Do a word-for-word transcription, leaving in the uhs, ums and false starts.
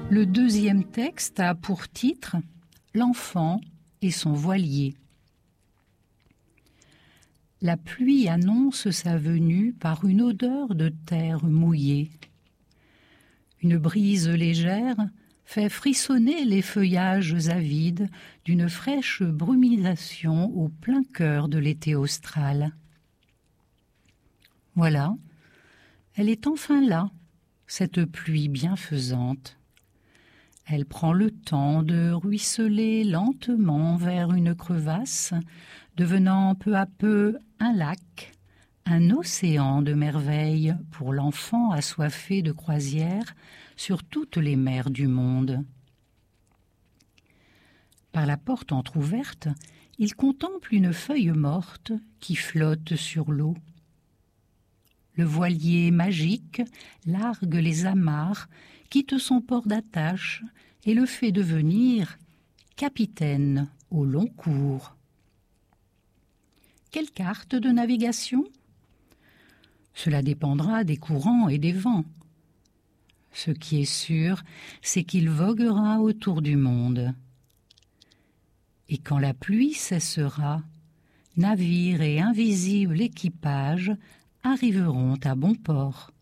Le deuxième texte a pour titre « L'enfant et son voilier ». La pluie annonce sa venue par une odeur de terre mouillée. Une brise légère fait frissonner les feuillages avides d'une fraîche brumisation au plein cœur de l'été austral. Voilà, elle est enfin là, cette pluie bienfaisante. Elle prend le temps de ruisseler lentement vers une crevasse, devenant peu à peu un lac, un océan de merveilles pour l'enfant assoiffé de croisière sur toutes les mers du monde. Par la porte entr'ouverte, il contemple une feuille morte qui flotte sur l'eau. Le voilier magique largue les amarres, quitte son port d'attache et le fait devenir capitaine au long cours. Quelle carte de navigation ? Cela dépendra des courants et des vents. Ce qui est sûr, c'est qu'il voguera autour du monde. Et quand la pluie cessera, navire et invisible équipage arriveront à bon port.